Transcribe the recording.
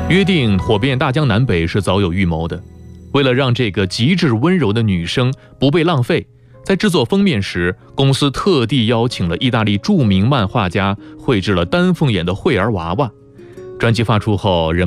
约定火遍大江南北是早有预绘的，为了让这个极致温柔的女生不被浪费，在制作封面时，公司特地邀请了意大利著名漫画家绘制了丹凤眼的惠儿娃娃。专辑发出后，人们